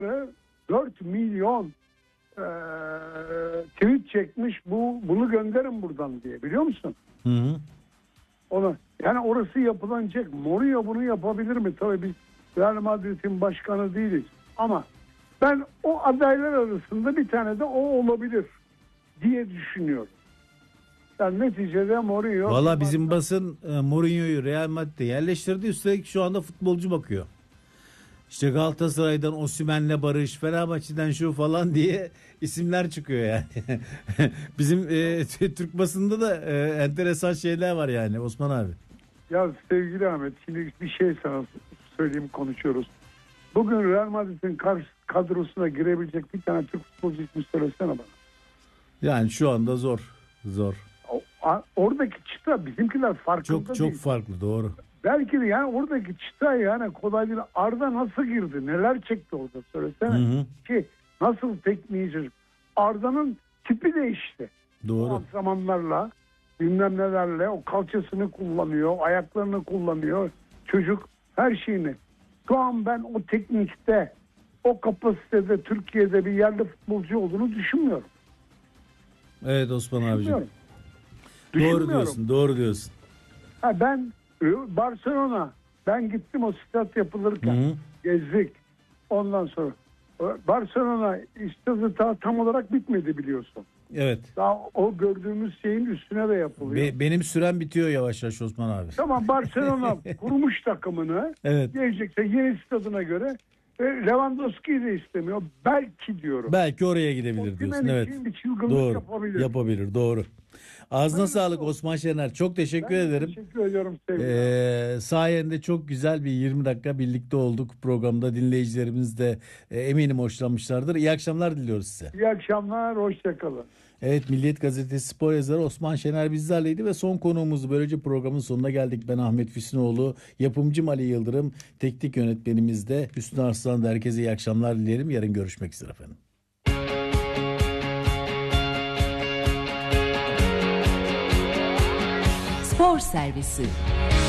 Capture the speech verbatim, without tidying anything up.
dört milyon e, tweet çekmiş, bu bunu gönderin buradan diye, biliyor musun? Hı hı. Ona, yani orası yapılacak. Mourinho bunu yapabilir mi? Tabii biz Real Madrid'in başkanı değiliz. Ama ben o adaylar arasında bir tane de o olabilir diye düşünüyorum. Yani neticede Mourinho... Valla bizim basın e, Mourinho'yu Real Madrid'e yerleştirdi. Üstelik şu anda futbolcu bakıyor. İşte Galatasaray'dan Osimhen'le barış, Fenerbahçe'den şu falan diye isimler çıkıyor yani. Bizim e, Türk basında da e, enteresan şeyler var yani Osman abi. Ya sevgili Ahmet, şimdi bir şey sana söyleyeyim, konuşuyoruz. Bugün Real Madrid'in karşı kadrosuna girebilecek bir tane Türk futbolcu ismi söylesene bana. Yani şu anda zor. Zor. O, a, oradaki çıta bizimkiler farkında çok, değil. Çok farklı, doğru. Belki de yani oradaki çıta yani kolay değil. Arda nasıl girdi? Neler çekti orada söylesene. Hı hı. Ki nasıl tekniği çocuk. Arda'nın tipi değişti. Doğru. O antrenmanlarla bilmem nelerle o kalçasını kullanıyor. Ayaklarını kullanıyor. Çocuk her şeyini. Şu an ben o teknikte, o kapasitede Türkiye'de bir yerli futbolcu olduğunu düşünmüyorum. Evet Osman abicim. Doğru diyorsun, doğru diyorsun. Ha, ben Barcelona, ben gittim o stat yapılırken, hı hı, gezdik. Ondan sonra Barcelona stadı ta, tam olarak bitmedi biliyorsun. Evet. Daha o gördüğümüz şeyin üstüne de yapılıyor. Be, benim sürem bitiyor yavaş yavaş Osman abi. Tamam, Barcelona kurmuş takımını. Evet. Gelecekse yeni stadına göre Lewandowski'yi de istemiyor. Belki diyorum. Belki oraya gidebilir o diyorsun. Evet. Doğru. Yapabilir. Yapabilir. Doğru. Ağzına Hayır, sağlık Osman Şener. Çok teşekkür ben ederim. Teşekkür ediyorum sevgili. Ee, sayende çok güzel bir yirmi dakika birlikte olduk programda. Dinleyicilerimiz de e, eminim hoşlanmışlardır. İyi akşamlar diliyoruz size. İyi akşamlar. Hoşçakalın. Evet, Milliyet Gazetesi spor yazarı Osman Şener bizlerleydi ve son konuğumuzdu. Böylece programın sonuna geldik. Ben Ahmet Füsunoğlu, yapımcım Ali Yıldırım, teknik yönetmenimiz de Hüsnü Arslan. Herkese iyi akşamlar dilerim. Yarın görüşmek üzere efendim. Spor Servisi.